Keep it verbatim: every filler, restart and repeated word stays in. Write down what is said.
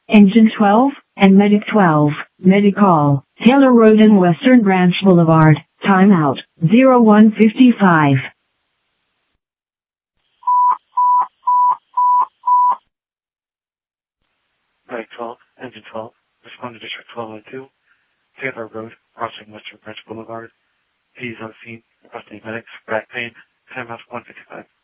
Engine twelve, and Medic twelve, Medical, Taylor Road and Western Branch Boulevard, timeout, zero one fifty-five. Medic twelve, Engine twelve, respond to District twelve oh two, Taylor Road, crossing Western Branch Boulevard. Please on scene, requesting medics, back pain, timeout one fifty-five.